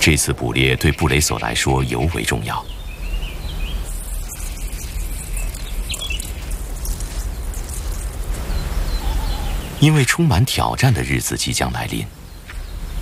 这次捕猎对布雷索来说尤为重要。因为充满挑战的日子即将来临，